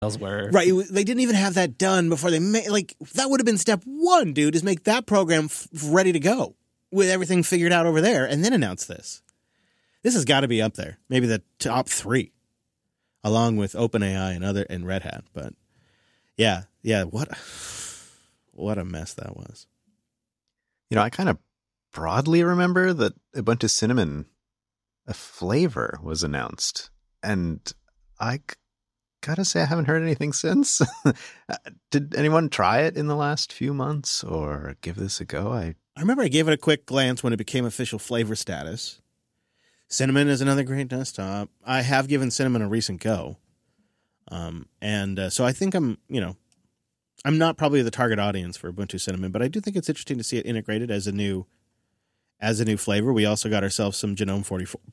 Elsewhere. Right. They didn't even have that done before they made, like, that would have been step one, dude, is make that program ready to go with everything figured out over there and then announce this. This has got to be up there. Maybe the top 3 along with OpenAI and Red Hat. But yeah, what a mess that was. You know, I kind of broadly remember that Ubuntu Cinnamon, a flavor, was announced. And I gotta say, I haven't heard anything since. Did anyone try it in the last few months or give this a go? I remember I gave it a quick glance when it became official flavor status. Cinnamon is another great desktop. I have given Cinnamon a recent go. So I think I'm not probably the target audience for Ubuntu Cinnamon, but I do think it's interesting to see it integrated as a new flavor. We also got ourselves some GNOME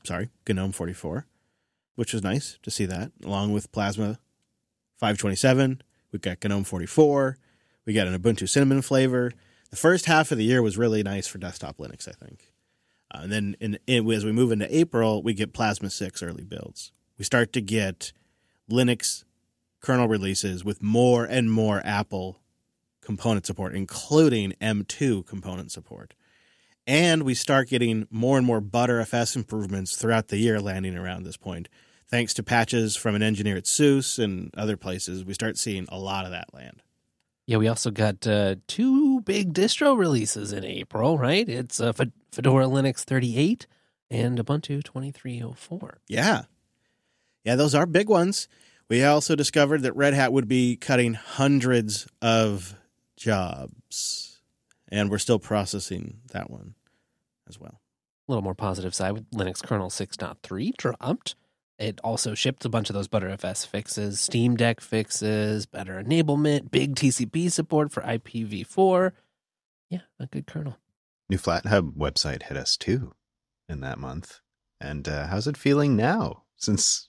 44, which was nice to see that, along with Plasma 527. We've got GNOME 44. We got an Ubuntu Cinnamon flavor. The first half of the year was really nice for desktop Linux, I think. And then as we move into April, we get Plasma 6 early builds. We start to get Linux kernel releases with more and more Apple component support, including M2 component support. And we start getting more and more Btrfs improvements throughout the year landing around this point. Thanks to patches from an engineer at SUSE and other places, we start seeing a lot of that land. Yeah, we also got 2 big distro releases in April, right? It's Fedora Linux 38 and Ubuntu 2304. Yeah, those are big ones. We also discovered that Red Hat would be cutting hundreds of jobs, and we're still processing that one as well. A little more positive side with Linux kernel 6.3 dropped. It also shipped a bunch of those Btrfs fixes, Steam Deck fixes, better enablement, big TCP support for IPv4. Yeah, a good kernel. New FlatHub website hit us too in that month. And how's it feeling now? Since,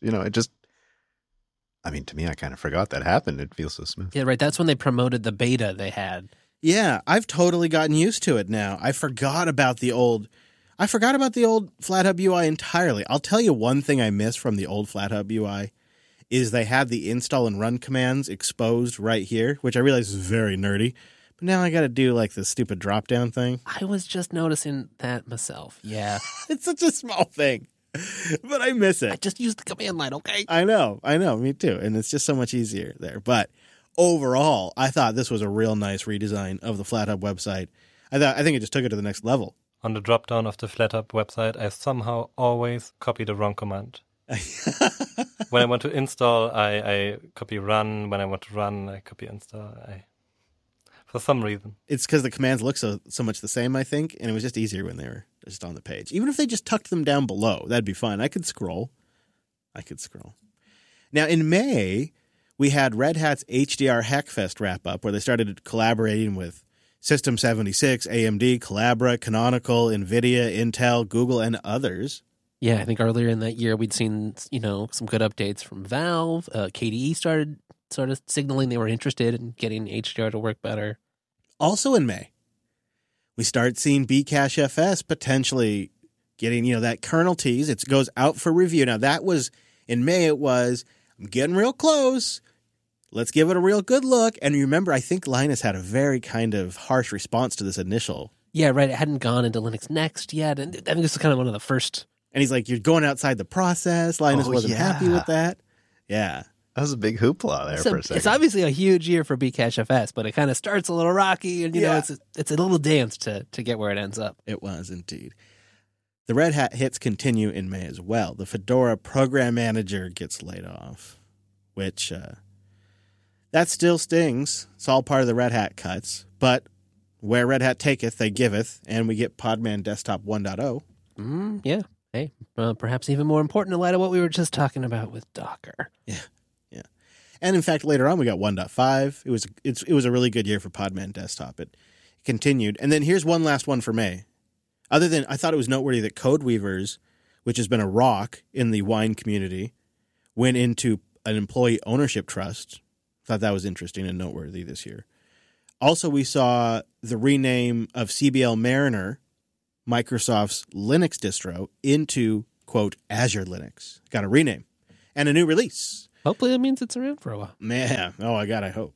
to me, I kind of forgot that happened. It feels so smooth. Yeah, right. That's when they promoted the beta they had. Yeah, I've totally gotten used to it now. I forgot about the old FlatHub UI entirely. I'll tell you one thing I miss from the old FlatHub UI is they had the install and run commands exposed right here, which I realize is very nerdy. But now I got to do like the stupid drop-down thing. I was just noticing that myself. Yeah. It's such a small thing, but I miss it. I just use the command line, okay? I know, me too. And it's just so much easier there. But overall, I thought this was a real nice redesign of the FlatHub website. I think it just took it to the next level. On the drop-down of the FlatHub website, I somehow always copy the wrong command. When I want to install, I copy run. When I want to run, I copy install. For some reason. It's because the commands look so much the same, I think, and it was just easier when they were just on the page. Even if they just tucked them down below, that'd be fine. I could scroll. Now, in May, we had Red Hat's HDR Hackfest wrap-up, where they started collaborating with System 76, AMD, Collabora, Canonical, NVIDIA, Intel, Google, and others. Yeah, I think earlier in that year we'd seen, some good updates from Valve. KDE started sort of signaling they were interested in getting HDR to work better. Also in May, we start seeing Bcachefs potentially getting, that kernel tease. It goes out for review. Now, that was, in May I'm getting real close. Let's give it a real good look. And remember, I think Linus had a very kind of harsh response to this initial. Yeah, right. It hadn't gone into Linux Next yet. And I think this is kind of one of the first. And he's like, you're going outside the process. Linus wasn't happy with that. Yeah. That was a big hoopla there for a second. It's obviously a huge year for Bcachefs, but it kind of starts a little rocky. And, it's a little dance to get where it ends up. It was indeed. The Red Hat hits continue in May as well. The Fedora program manager gets laid off, which... that still stings. It's all part of the Red Hat cuts. But where Red Hat taketh, they giveth, and we get Podman Desktop 1.0. Yeah. Hey, perhaps even more important in light of what we were just talking about with Docker. Yeah. And in fact, later on, we got 1.5. It was a really good year for Podman Desktop. It continued. And then here's one last one for May. Other than, I thought it was noteworthy that CodeWeavers, which has been a rock in the Wine community, went into an employee ownership trust. Thought that was interesting and noteworthy this year. Also, we saw the rename of CBL Mariner, Microsoft's Linux distro, into, quote, Azure Linux. Got a rename and a new release. Hopefully that means it's around for a while. Man, I hope.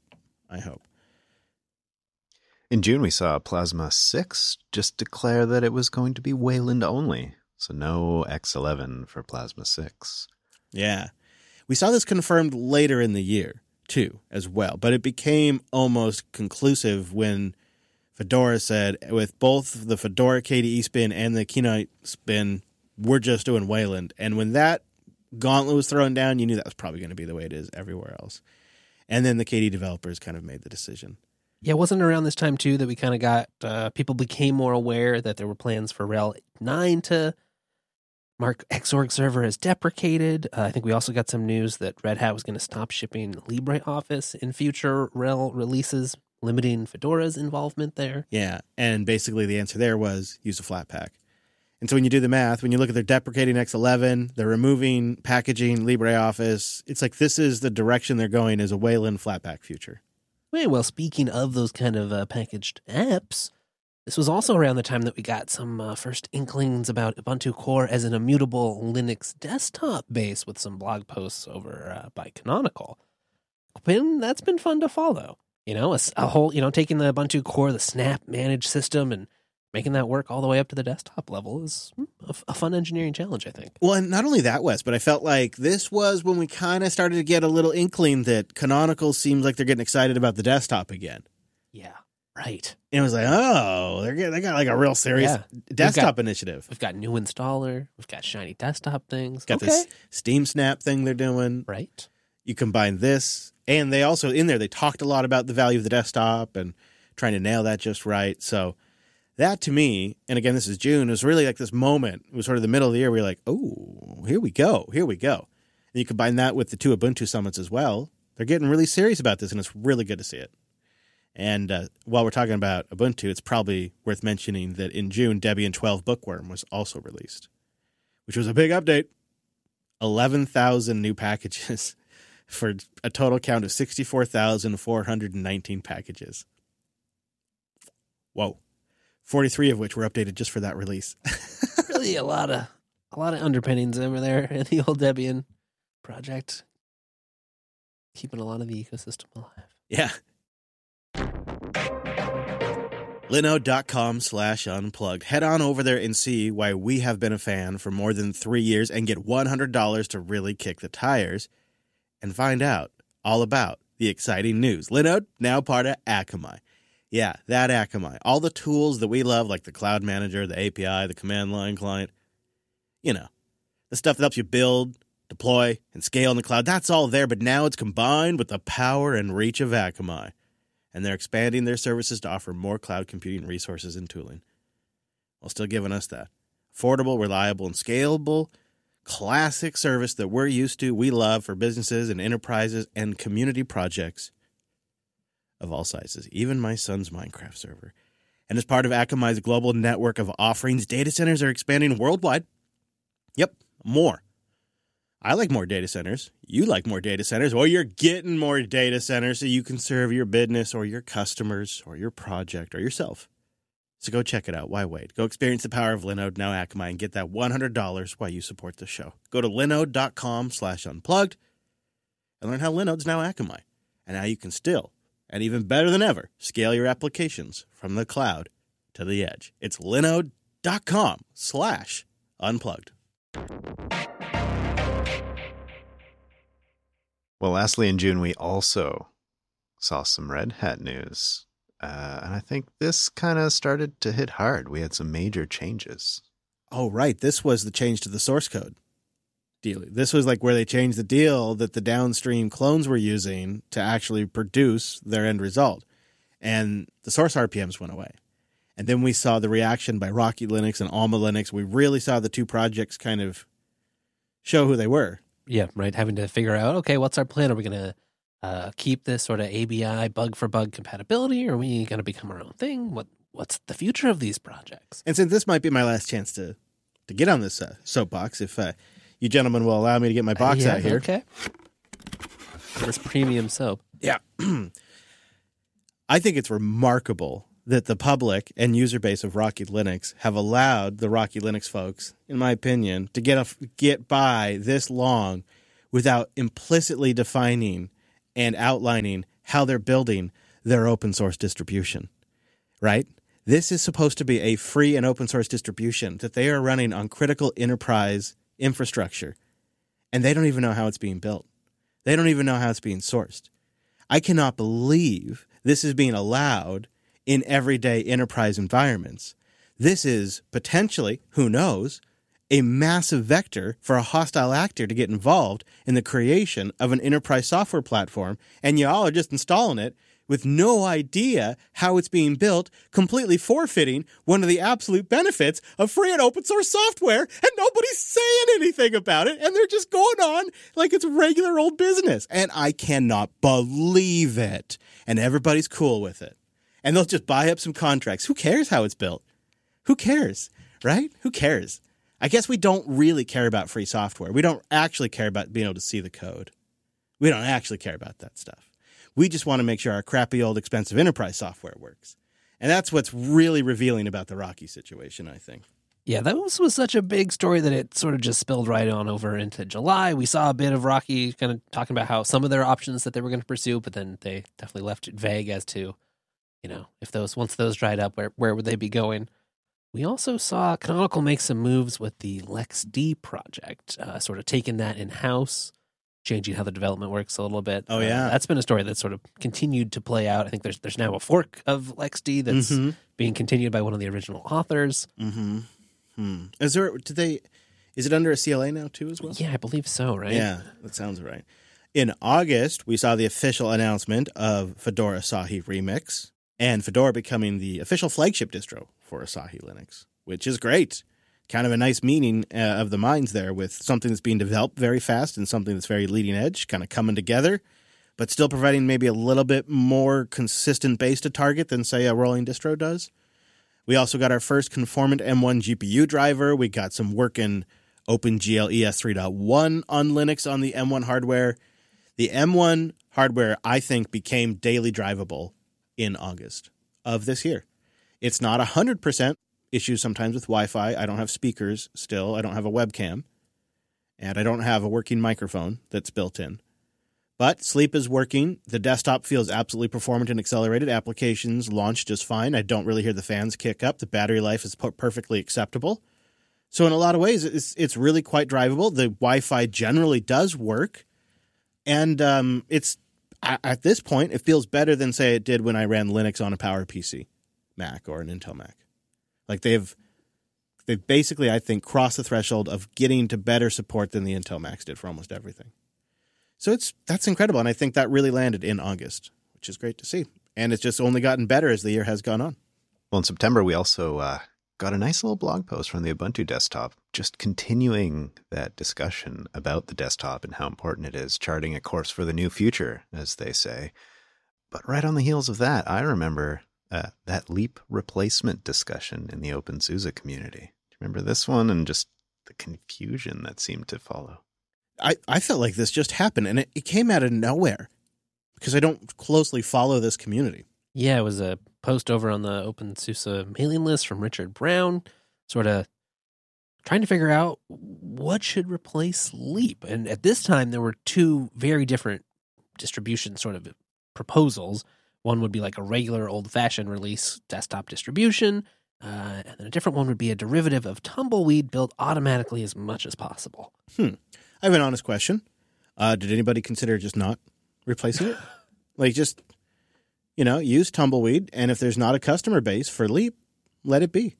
In June, we saw Plasma 6 just declare that it was going to be Wayland only. So no X11 for Plasma 6. Yeah. We saw this confirmed later in the year, too, as well. But it became almost conclusive when Fedora said, with both the Fedora KDE spin and the Keynote spin, we're just doing Wayland. And when that gauntlet was thrown down, you knew that was probably going to be the way it is everywhere else. And then the KDE developers kind of made the decision. Yeah, wasn't it around this time, too, that we kind of got, people became more aware that there were plans for RHEL 9 to mark Xorg server as deprecated. I think we also got some news that Red Hat was going to stop shipping LibreOffice in future RHEL releases, limiting Fedora's involvement there. Yeah, and basically the answer there was use a Flatpak. And so when you do the math, when you look at their deprecating X11, they're removing packaging LibreOffice, it's like this is the direction they're going as a Wayland Flatpak future. Well, speaking of those kind of packaged apps, this was also around the time that we got some first inklings about Ubuntu Core as an immutable Linux desktop base with some blog posts over by Canonical. That's been fun to follow. You know, a whole, you know, taking the Ubuntu Core, the Snap managed system, and making that work all the way up to the desktop level is a fun engineering challenge, I think. Well, and not only that, Wes, but I felt like this was when we kind of started to get a little inkling that Canonical seems like they're getting excited about the desktop again. Yeah, right. And it was like, oh, they got like a real serious desktop initiative. We've got new installer. We've got shiny desktop things. Got this Steam Snap thing they're doing. Right. You combine this, and they also, in there, they talked a lot about the value of the desktop and trying to nail that just right. So that to me, and again, this is June, it was really like this moment. It was sort of the middle of the year where you're like, oh, here we go. And you combine that with the 2 Ubuntu summits as well. They're getting really serious about this, and it's really good to see it. And while we're talking about Ubuntu, it's probably worth mentioning that in June, Debian 12 Bookworm was also released, which was a big update. 11,000 new packages for a total count of 64,419 packages. Whoa. 43 of which were updated just for that release. Really a lot of underpinnings over there in the old Debian project. Keeping a lot of the ecosystem alive. Yeah. Linode.com/unplugged. Head on over there and see why we have been a fan for more than 3 years and get $100 to really kick the tires and find out all about the exciting news. Linode, now part of Akamai. Yeah, that Akamai. All the tools that we love, like the Cloud Manager, the API, the command line client, you know, the stuff that helps you build, deploy, and scale in the cloud, that's all there, but now it's combined with the power and reach of Akamai. And they're expanding their services to offer more cloud computing resources and tooling, while still giving us that affordable, reliable, and scalable classic service that we're used to, we love for businesses and enterprises and community projects of all sizes, even my son's Minecraft server. And as part of Akamai's global network of offerings, data centers are expanding worldwide. Yep, more. I like more data centers. You like more data centers. Or you're getting more data centers so you can serve your business or your customers or your project or yourself. So go check it out. Why wait? Go experience the power of Linode, now Akamai, and get that $100 while you support the show. Go to linode.com/unplugged and learn how Linode's now Akamai. And how you can still, and even better than ever, scale your applications from the cloud to the edge. It's linode.com/unplugged. Well, lastly, in June, we also saw some Red Hat news. And I think this kind of started to hit hard. We had some major changes. Oh, right. This was the change to the source code deal. This was like where they changed the deal that the downstream clones were using to actually produce their end result. And the source RPMs went away. And then we saw the reaction by Rocky Linux and Alma Linux. We really saw the two projects kind of show who they were. Yeah, right. Having to figure out, okay, what's our plan? Are we going to keep this sort of ABI bug-for-bug compatibility, or are we going to become our own thing? What's the future of these projects? And since this might be my last chance to get on this soapbox, if you gentlemen will allow me to get my box out here. Okay. This premium soap. Yeah. I think it's remarkable that the public and user base of Rocky Linux have allowed the Rocky Linux folks, in my opinion, to get by this long without implicitly defining and outlining how they're building their open source distribution, right? This is supposed to be a free and open source distribution that they are running on critical enterprise infrastructure, and they don't even know how it's being built. They don't even know how it's being sourced. I cannot believe this is being allowed in everyday enterprise environments. This is potentially, who knows, a massive vector for a hostile actor to get involved in the creation of an enterprise software platform, and y'all are just installing it with no idea how it's being built, completely forfeiting one of the absolute benefits of free and open source software, and nobody's saying anything about it, and they're just going on like it's regular old business. And I cannot believe it. And everybody's cool with it. And they'll just buy up some contracts. Who cares how it's built? Who cares, right? Who cares? I guess we don't really care about free software. We don't actually care about being able to see the code. We don't actually care about that stuff. We just want to make sure our crappy old expensive enterprise software works. And that's what's really revealing about the Rocky situation, I think. Yeah, that was such a big story that it sort of just spilled right on over into July. We saw a bit of Rocky kind of talking about how some of their options that they were going to pursue, but then they definitely left it vague as to, if once those dried up, where would they be going? We also saw Canonical make some moves with the LexD project, sort of taking that in-house, changing how the development works a little bit. Oh, yeah. That's been a story that's sort of continued to play out. I think there's now a fork of LexD that's being continued by one of the original authors. Is it under a CLA now too as well? Yeah, I believe so, right? Yeah, that sounds right. In August, we saw the official announcement of Fedora Asahi Remix, and Fedora becoming the official flagship distro for Asahi Linux, which is great. Kind of a nice meeting of the minds there with something that's being developed very fast and something that's very leading edge, kind of coming together, but still providing maybe a little bit more consistent base to target than, say, a rolling distro does. We also got our first conformant M1 GPU driver. We got some working OpenGL ES 3.1 on Linux on the M1 hardware. The M1 hardware, I think, became daily drivable in August of this year. It's not 100%. Issues sometimes with Wi-Fi. I don't have speakers still. I don't have a webcam. And I don't have a working microphone that's built in. But Sleep is working. The desktop feels absolutely performant and accelerated. Applications launch just fine. I don't really hear the fans kick up. The battery life is perfectly acceptable. So in a lot of ways, it's really quite drivable. The Wi-Fi generally does work. And it's at this point, it feels better than, say, it did when I ran Linux on a PowerPC Mac or an Intel Mac. Like they've basically, I think, crossed the threshold of getting to better support than the Intel Macs did for almost everything. So that's incredible, and I think that really landed in August, which is great to see. And it's just only gotten better as the year has gone on. Well, in September, we also got a nice little blog post from the Ubuntu desktop, just continuing that discussion about the desktop and how important it is, charting a course for the new future, as they say. But right on the heels of that, I remember that Leap replacement discussion in the OpenSUSE community. Do you remember this one and just the confusion that seemed to follow? I felt like this just happened, and it came out of nowhere because I don't closely follow this community. Yeah, it was a post over on the OpenSUSE mailing list from Richard Brown, sort of trying to figure out what should replace Leap. And at this time, there were two very different distribution sort of proposals. One would be like a regular old-fashioned release desktop distribution, and then a different one would be a derivative of Tumbleweed built automatically as much as possible. I have an honest question. Did anybody consider just not replacing it? Like just, use Tumbleweed, and if there's not a customer base for Leap, let it be.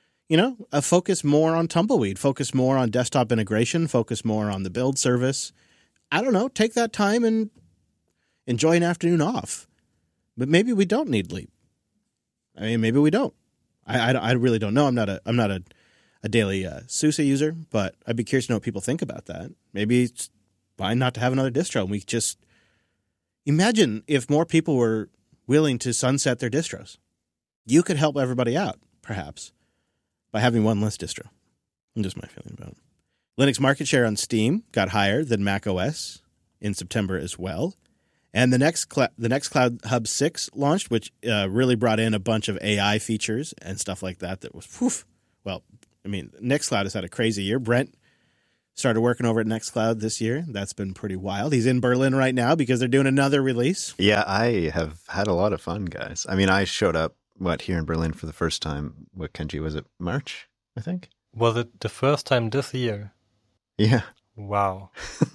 Focus more on Tumbleweed, focus more on desktop integration, focus more on the build service. I don't know, take that time and enjoy an afternoon off. But maybe we don't need Leap. I mean, maybe we don't. I really don't know. I'm not a daily SUSE user, but I'd be curious to know what people think about that. Maybe it's fine not to have another distro. And we just imagine if more people were willing to sunset their distros. You could help everybody out, perhaps, by having one less distro. That's just my feeling about it. Linux market share on Steam got higher than Mac OS in September as well. And the Nextcloud Hub 6 launched, which really brought in a bunch of AI features and stuff like that was, well, I mean, Nextcloud has had a crazy year. Brent Started working over at Nextcloud this year. That's been pretty wild. He's in Berlin right now because they're doing another release. Yeah, I have had a lot of fun, guys. I mean, I showed up, here in Berlin for the first time. What, Kenji, was it March, I think? Was it the first time this year? Yeah. Wow.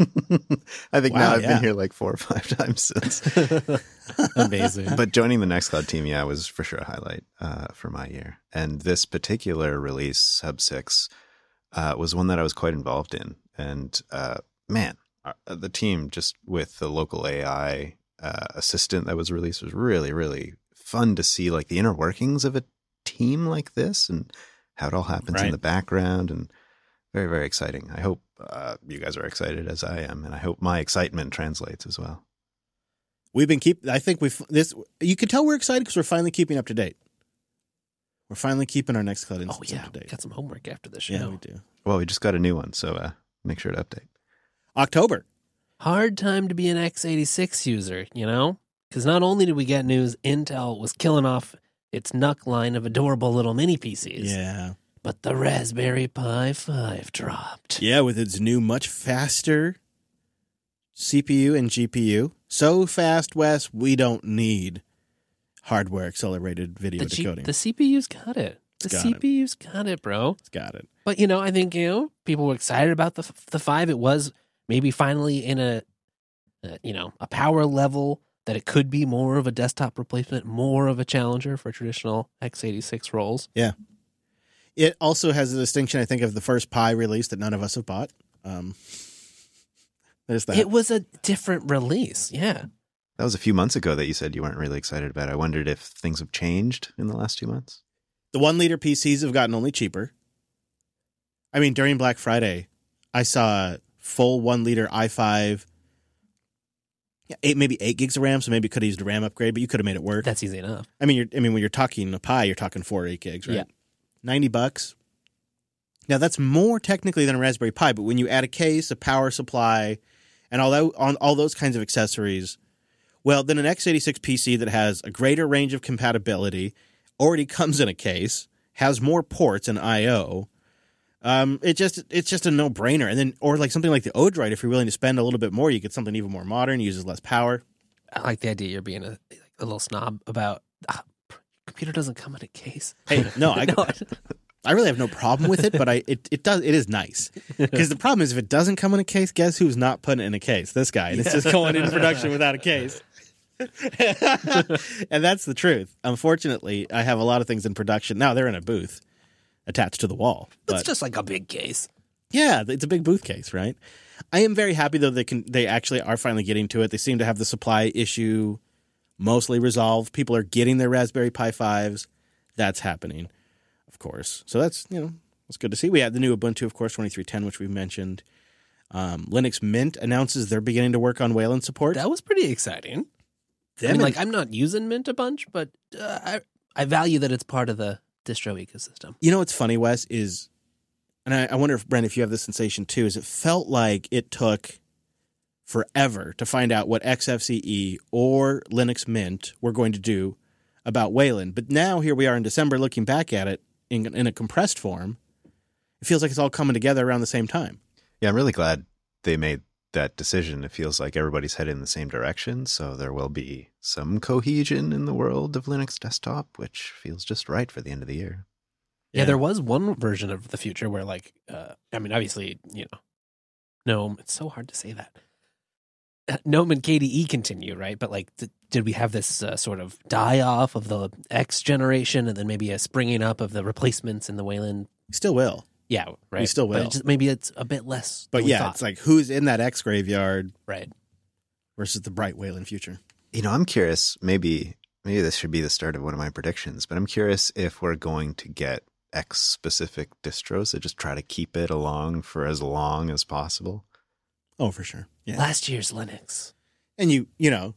I think now I've yeah. been here like 4 or 5 times since. Amazing. But joining the Nextcloud team, was for sure a highlight for my year. And this particular release, Sub 6, was one that I was quite involved in. And man, the team, just with the local AI assistant that was released, was really, really fun to see, like the inner workings of a team like this and how it all happens in the background, and very, very exciting. I hope you guys are excited as I am, and I hope my excitement translates as well. We've been you can tell we're excited because we're finally keeping up to date. We're finally keeping our Nextcloud instance up to date. Got some homework after the show. Yeah, we do. Well, we just got a new one, so make sure to update. October. Hard time to be an x86 user, Because not only did we get news Intel was killing off its NUC line of adorable little mini PCs. Yeah. But the Raspberry Pi 5 dropped. Yeah, with its new, much faster CPU and GPU. So fast, Wes, we don't need hardware accelerated video decoding. The CPU's got it. The CPU's got it, bro. It's got it. But, I think, people were excited about the 5. It was maybe finally in a power level that it could be more of a desktop replacement, more of a challenger for traditional x86 roles. Yeah. It also has the distinction, I think, of the first Pi release that none of us have bought. There's that. It was a different release, yeah. That was a few months ago that you said you weren't really excited about it. I wondered if things have changed in the last 2 months. The 1-liter PCs have gotten only cheaper. I mean, during Black Friday, I saw full 1-liter i5, maybe 8 gigs of RAM, so maybe could have used a RAM upgrade, but you could have made it work. That's easy enough. I mean, when you're talking a Pi, you're talking 4 or 8 gigs, right? Yeah. $90. Now, that's more technically than a Raspberry Pi, but when you add a case, a power supply, and all those kinds of accessories, well, then an x86 PC that has a greater range of compatibility, already comes in a case, has more ports and I/O. It's just a no-brainer. And then, or like something like the Odroid, if you're willing to spend a little bit more, you get something even more modern, uses less power. I like the idea you're being a little snob about computer doesn't come in a case. Hey, no, I really have no problem with it, but it is nice. Because the problem is, if it doesn't come in a case, guess who's not putting it in a case? This guy. And it's just going into production without a case. And that's the truth. Unfortunately, I have a lot of things in production. Now they're in a booth attached to the wall. It's just like a big case. Yeah, it's a big booth case, right? I am very happy, though, they actually are finally getting to it. They seem to have the supply issue mostly resolved. People are getting their Raspberry Pi 5s. That's happening, of course. So that's good to see. We had the new Ubuntu, of course, 23.10, which we've mentioned. Linux Mint announces they're beginning to work on Wayland support. That was pretty exciting. I'm not using Mint a bunch, but I value that it's part of the distro ecosystem. You know what's funny, Wes, is, and I wonder if, Brent, if you have this sensation too, is it felt like it took forever to find out what XFCE or Linux Mint were going to do about Wayland. But now here we are in December looking back at it in a compressed form. It feels like it's all coming together around the same time. Yeah, I'm really glad they made that decision. It feels like everybody's headed in the same direction, so there will be some cohesion in the world of Linux desktop, which feels just right for the end of the year. Yeah, there was one version of the future where, obviously, GNOME, it's so hard to say that. GNOME and KDE continue, right? But, did we have this sort of die-off of the X generation and then maybe a springing up of the replacements in the Wayland? Still will. Yeah, right. We still will. But maybe it's a bit less. But yeah, it's like who's in that X graveyard, right? Versus the bright Wayland future. I'm curious. Maybe this should be the start of one of my predictions. But I'm curious if we're going to get X specific distros that just try to keep it along for as long as possible. Oh, for sure. Yeah. Last year's Linux, and you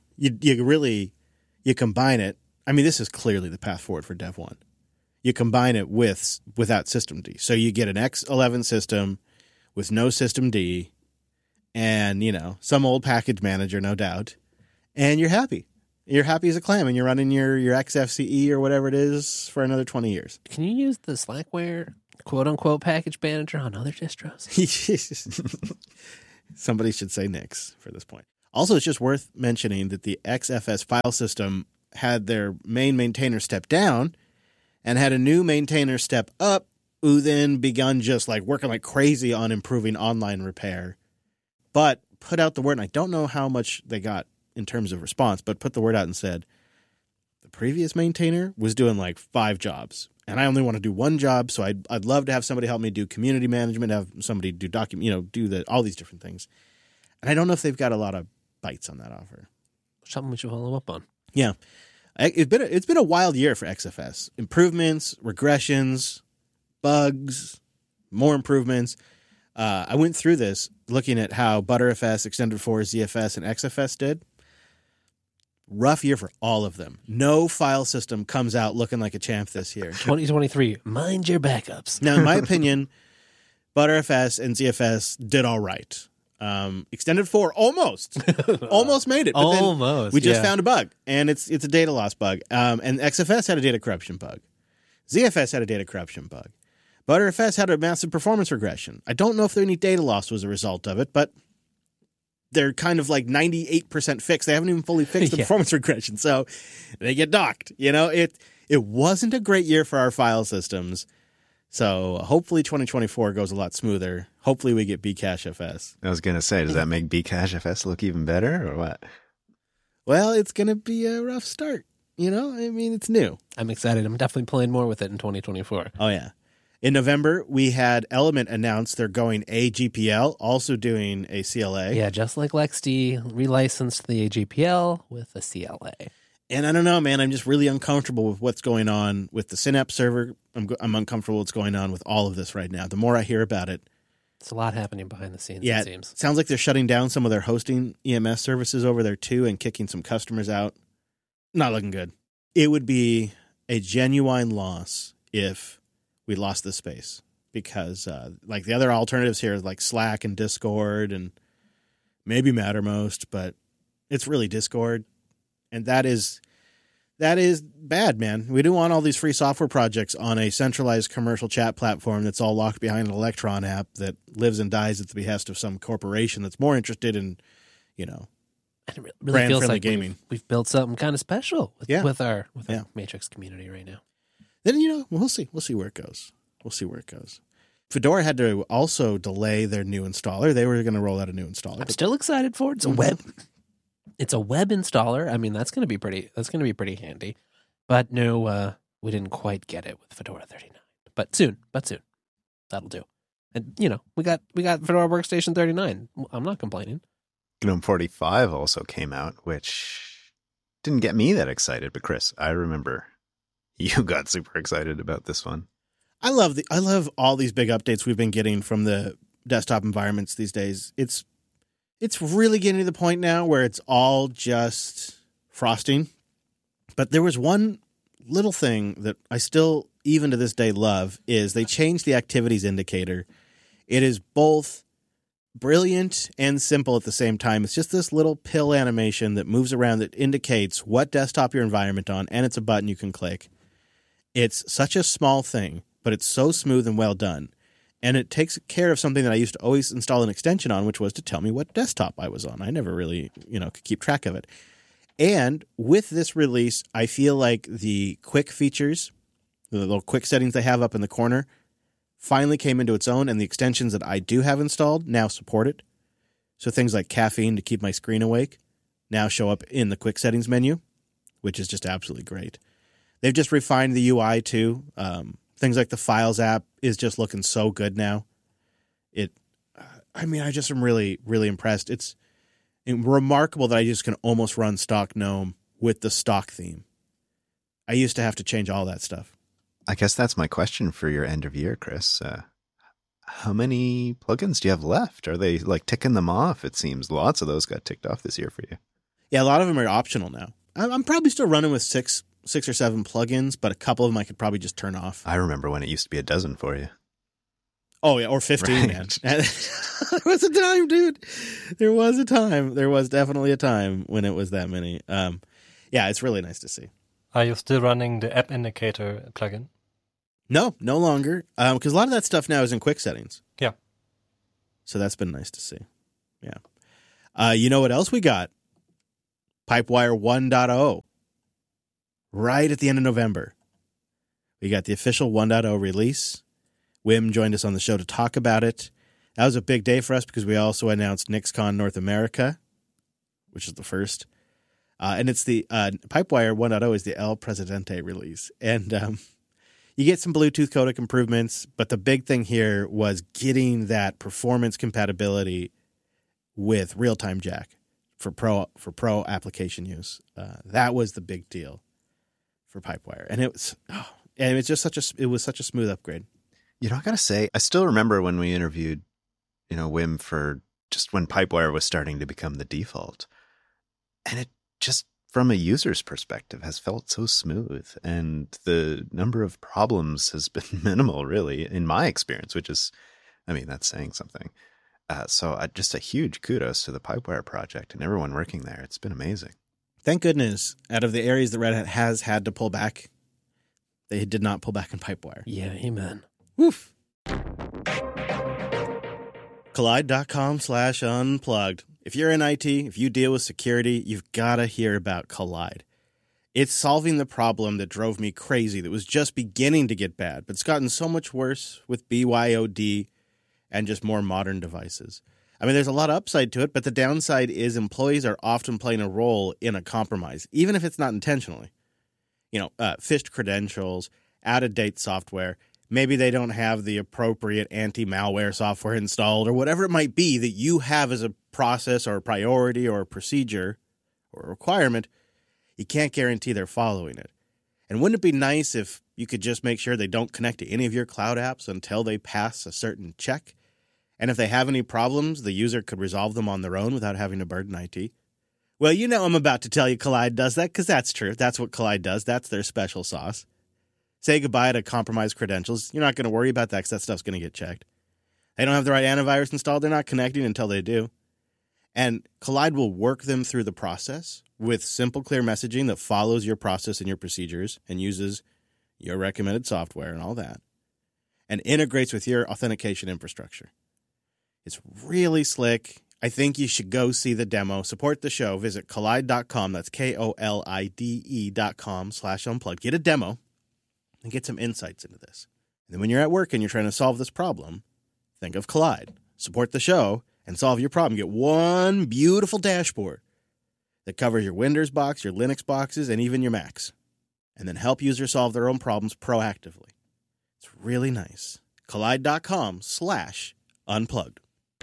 combine it. I mean, this is clearly the path forward for Dev 1. You combine it without systemd. So you get an X11 system with no systemd and, some old package manager, no doubt. And you're happy. You're happy as a clam and you're running your XFCE or whatever it is for another 20 years. Can you use the Slackware quote-unquote package manager on other distros. Somebody should say Nix for this point. Also, it's just worth mentioning that the XFS file system had their main maintainer step down and had a new maintainer step up, who then begun just like working like crazy on improving online repair, but put out the word, and I don't know how much they got in terms of response, but put the word out and said, the previous maintainer was doing like 5 jobs, and I only want to do 1 job, so I'd love to have somebody help me do community management, have somebody do all these different things. And I don't know if they've got a lot of bites on that offer. Something we should follow up on. Yeah. It's been a wild year for XFS. Improvements, regressions, bugs, more improvements. I went through this looking at how Btrfs, Extended 4, ZFS, and XFS did. Rough year for all of them. No file system comes out looking like a champ this year. 2023, mind your backups. Now, in my opinion, Btrfs and ZFS did all right. Extended 4 almost made it. But almost. We just found a bug, and it's a data loss bug. And XFS had a data corruption bug. ZFS had a data corruption bug. Btrfs had a massive performance regression. I don't know if any data loss was a result of it, but they're kind of like 98% fixed. They haven't even fully fixed the performance regression, so they get docked. It wasn't a great year for our file systems. So hopefully 2024 goes a lot smoother. Hopefully we get Bcachefs. I was going to say, does that make Bcachefs look even better or what? Well, it's going to be a rough start. It's new. I'm excited. I'm definitely playing more with it in 2024. Oh, yeah. In November, we had Element announce they're going AGPL, also doing a CLA. Yeah, just like LexD relicensed the AGPL with a CLA. And I don't know, man. I'm just really uncomfortable with what's going on with the Synapse server. I'm uncomfortable with what's going on with all of this right now. The more I hear about it. It's a lot happening behind the scenes, it seems. Sounds like they're shutting down some of their hosting EMS services over there, too, and kicking some customers out. Not looking good. It would be a genuine loss if we lost this space because like the other alternatives here, like Slack and Discord and maybe Mattermost, but it's really Discord. And that is bad, man. We don't want all these free software projects on a centralized commercial chat platform that's all locked behind an Electron app that lives and dies at the behest of some corporation that's more interested in, And it really brand feels friendly like gaming. We've built something kind of special with our Matrix community right now. Then, we'll see. We'll see where it goes. Fedora had to also delay their new installer. They were going to roll out a new installer. I'm still excited for it. It's a web installer. I mean, that's going to be pretty handy. But no, we didn't quite get it with Fedora 39. But soon. That'll do. And we got Fedora Workstation 39. I'm not complaining. GNOME 45 also came out, which didn't get me that excited, but Chris, I remember you got super excited about this one. I love all these big updates we've been getting from the desktop environments these days. It's really getting to the point now where it's all just frosting. But there was one little thing that I still, even to this day, love, is they changed the activities indicator. It is both brilliant and simple at the same time. It's just this little pill animation that moves around that indicates what desktop your environment on, and it's a button you can click. It's such a small thing, but it's so smooth and well done. And it takes care of something that I used to always install an extension on, which was to tell me what desktop I was on. I never really, could keep track of it. And with this release, I feel like the quick features, the little quick settings they have up in the corner, finally came into its own, and the extensions that I do have installed now support it. So things like caffeine to keep my screen awake now show up in the quick settings menu, which is just absolutely great. They've just refined the UI too. Things like the Files app is just looking so good now. I just am really, really impressed. It's remarkable that I just can almost run stock GNOME with the stock theme. I used to have to change all that stuff. I guess that's my question for your end of year, Chris. How many plugins do you have left? Are they like ticking them off? It seems lots of those got ticked off this year for you. Yeah, a lot of them are optional now. I'm probably still running with six or seven plugins, but a couple of them I could probably just turn off. I remember when it used to be a dozen for you. Oh, yeah, or 15, right. Man. There was a time, dude. There was a time. There was definitely a time when it was that many. Yeah, it's really nice to see. Are you still running the app indicator plugin? No longer. Because a lot of that stuff now is in quick settings. Yeah. So that's been nice to see. Yeah. You know what else we got? Pipewire 1.0. Right at the end of November. We got the official 1.0 release. Wim joined us on the show to talk about it. That was a big day for us because we also announced NixCon North America, which is the first. And it's the Pipewire 1.0 is the El Presidente release. And you get some Bluetooth codec improvements, but the big thing here was getting that performance compatibility with real-time jack for pro application use. That was the big deal for Pipewire. And it was just such a smooth upgrade. You know, I got to say, I still remember when we interviewed, Wim for just when Pipewire was starting to become the default. And it just, from a user's perspective, has felt so smooth. And the number of problems has been minimal, really, in my experience, which is, that's saying something. So just a huge kudos to the Pipewire project and everyone working there. It's been amazing. Thank goodness, out of the areas that Red Hat has had to pull back, they did not pull back in Pipewire. Yeah, amen. Woof. Kolide.com/unplugged. If you're in IT, if you deal with security, you've got to hear about Kolide. It's solving the problem that drove me crazy, that was just beginning to get bad, but it's gotten so much worse with BYOD and just more modern devices. There's a lot of upside to it, but the downside is employees are often playing a role in a compromise, even if it's not intentionally. Phished credentials, out-of-date software. Maybe they don't have the appropriate anti-malware software installed or whatever it might be that you have as a process or a priority or a procedure or a requirement. You can't guarantee they're following it. And wouldn't it be nice if you could just make sure they don't connect to any of your cloud apps until they pass a certain check? And if they have any problems, the user could resolve them on their own without having to burden IT? Well, I'm about to tell you Kolide does that because that's true. That's what Kolide does. That's their special sauce. Say goodbye to compromised credentials. You're not going to worry about that because that stuff's going to get checked. They don't have the right antivirus installed. They're not connecting until they do. And Kolide will work them through the process with simple, clear messaging that follows your process and your procedures and uses your recommended software and all that, and integrates with your authentication infrastructure. It's really slick. I think you should go see the demo. Support the show. Visit Kolide.com. That's KOLIDE.com/unplugged. Get a demo and get some insights into this. And then when you're at work and you're trying to solve this problem, think of Kolide. Support the show and solve your problem. Get one beautiful dashboard that covers your Windows box, your Linux boxes, and even your Macs. And then help users solve their own problems proactively. It's really nice. Kolide.com/unplugged.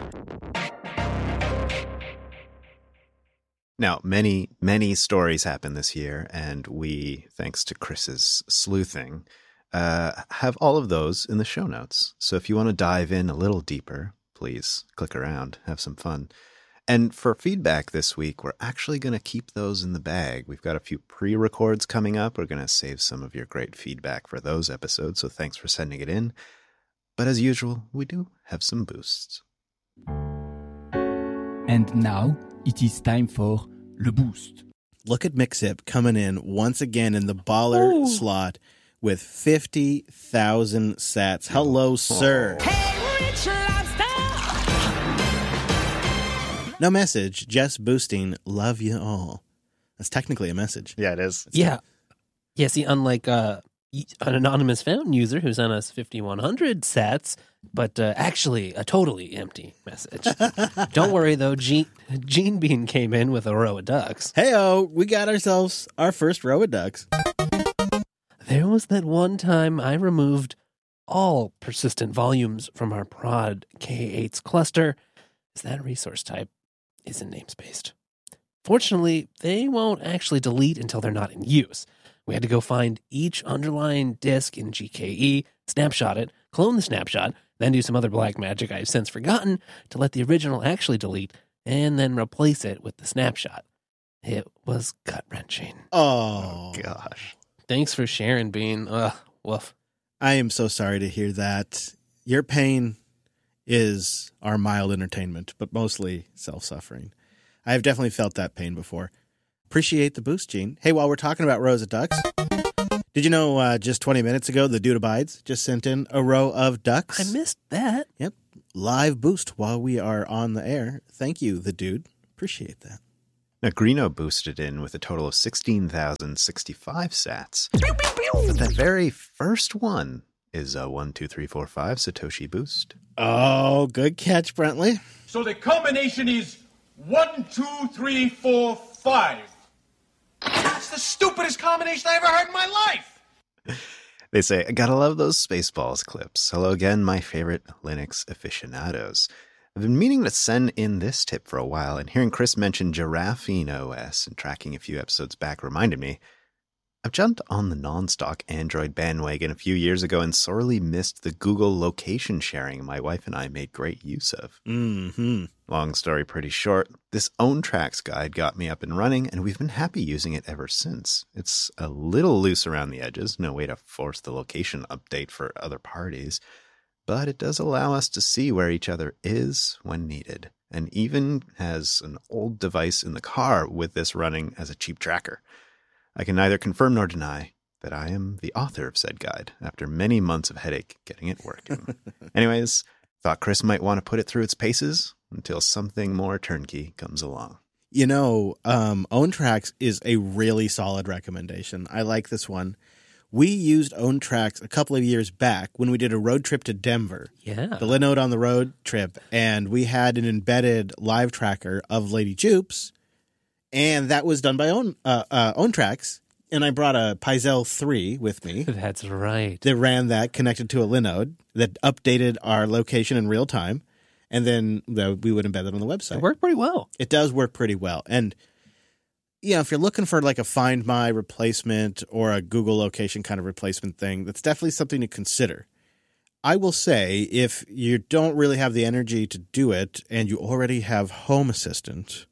Now, many, many stories happen this year, and we, thanks to Chris's sleuthing, have all of those in the show notes. So if you want to dive in a little deeper, please click around, have some fun. And for feedback this week, we're actually going to keep those in the bag. We've got a few pre-records coming up. We're going to save some of your great feedback for those episodes, so thanks for sending it in. But as usual, we do have some boosts. And now it is time for Le Boost. Look at Mixip coming in once again in the baller slot with 50,000 sats. Hello, sir. Hey, Rich Lobster! No message, just boosting. Love you all. That's technically a message. Yeah, it is. Yeah. Yeah, see, unlike an anonymous fountain user who sent us 5,100 sats, but actually a totally empty message. Don't worry, though. Gene Bean came in with a row of ducks. Hey-oh, we got ourselves our first row of ducks. There was that one time I removed all persistent volumes from our prod K8's cluster, as that resource type isn't namespaced. Fortunately, they won't actually delete until they're not in use. We had to go find each underlying disk in GKE, snapshot it, clone the snapshot, then do some other black magic I've since forgotten to let the original actually delete, and then replace it with the snapshot. It was gut-wrenching. Oh gosh. Thanks for sharing, Bean. Woof. I am so sorry to hear that. Your pain is our mild entertainment, but mostly self-suffering. I have definitely felt that pain before. Appreciate the boost, Gene. Hey, while we're talking about rows of ducks, Did you know just 20 minutes ago, the Dude Abides just sent in a row of ducks? I missed that. Yep. Live boost while we are on the air. Thank you, the Dude. Appreciate that. Now, Greeno boosted in with a total of 16,065 sats. But that very first one is a 1, 2, 3, 4, 5 Satoshi boost. Oh, good catch, Brentley. So the combination is 1, 2, 3, 4, 5. That's the stupidest combination I ever heard in my life. They say, I gotta love those Spaceballs clips. Hello again, my favorite Linux aficionados. I've been meaning to send in this tip for a while, and hearing Chris mention Giraffine OS and tracking a few episodes back reminded me. I've jumped on the non-stock Android bandwagon a few years ago and sorely missed the Google location sharing my wife and I made great use of. Mm-hmm. Long story pretty short, this OwnTracks guide got me up and running, and we've been happy using it ever since. It's a little loose around the edges, no way to force the location update for other parties, but it does allow us to see where each other is when needed, and even has an old device in the car with this running as a cheap tracker. I can neither confirm nor deny that I am the author of said guide after many months of headache getting it working. Anyways, thought Chris might want to put it through its paces until something more turnkey comes along. You know, OwnTracks is a really solid recommendation. I like this one. We used OwnTracks a couple of years back when we did a road trip to Denver. Yeah. The Linode on the road trip, and we had an embedded live tracker of Lady Jupes, and that was done by OwnTracks, and I brought a Pizel 3 with me. That's right. That ran that, connected to a Linode, that updated our location in real time, and then we would embed that on the website. It worked pretty well. It does work pretty well. And, you know, if you're looking for like a Find My replacement or a Google location kind of replacement thing, that's definitely something to consider. I will say, if you don't really have the energy to do it and you already have Home Assistant,